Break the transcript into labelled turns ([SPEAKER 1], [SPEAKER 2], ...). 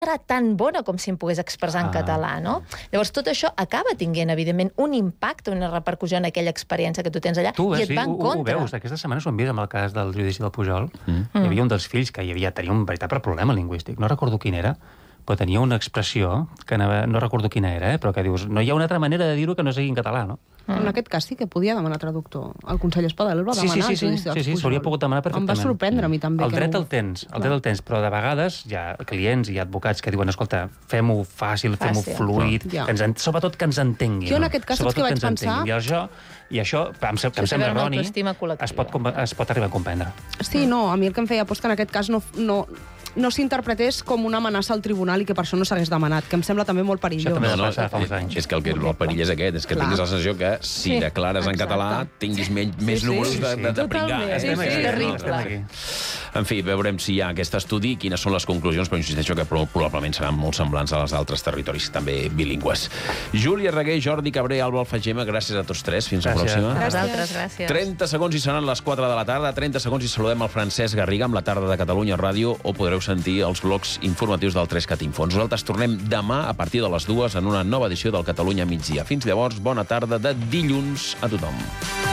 [SPEAKER 1] serà tan bona com si em pogués expressar en català, no? Llavors, tot això acaba tinguent, evidentment, un impacte, una repercussió en aquella experiència que tu tens allà, i et va en contra.
[SPEAKER 2] Ho veus, aquesta setmana s'ho hem vist amb el cas del judici del Pujol. Hi havia un dels fills que tenia un veritable problema lingüístic. No recordo quin era, però tenia una expressió, que no recordo quina era, però que dius, no hi ha una altra manera de dir-ho que no sigui en català, no?
[SPEAKER 3] En aquest cas sí que podia demanar traductor. El conseller Espadà el va demanar.
[SPEAKER 2] Sí, s'hauria pogut demanar perfectament.
[SPEAKER 3] Em va sorprendre a mi també.
[SPEAKER 2] El dret el tens, però de vegades hi ha clients i advocats que diuen, escolta, fem-ho fàcil, fem-ho fluid, sobretot que ens entenguin.
[SPEAKER 3] Jo en aquest cas saps què vaig pensar?
[SPEAKER 2] I això, em sembla erroni, es pot arribar a comprendre.
[SPEAKER 3] Sí, no, a mi el que em feia por és que en aquest cas no s'interpretés com una amenaça al tribunal i que per això no s'hagués demanat, que em sembla també molt perillós.
[SPEAKER 2] Això també va passar fa uns anys.
[SPEAKER 4] És que el perill és aquest, és que tinguis la sensació que si declares en català tinguis més números de pringar.
[SPEAKER 1] És terrible.
[SPEAKER 4] En fi, veurem si hi ha aquest estudi, quines són les conclusions, però insisteixo que probablement seran molt semblants a les d'altres territoris, també bilingües. Júlia Reguer, Jordi Cabré, Alba Alfagema, gràcies a tots tres. Fins la pròxima.
[SPEAKER 1] A vosaltres, gràcies.
[SPEAKER 4] 30 segons i seran les 4 de la tarda. 30 segons i saludem el Francesc Garriga amb la tarda de Catalunya Ràdio, o podreu sentir els blocs informatius del 3CAT Info. Nosaltres tornem demà a partir de les 2 en una nova edició del Catalunya Migdia. Fins llavors, bona tarda de dilluns a tothom.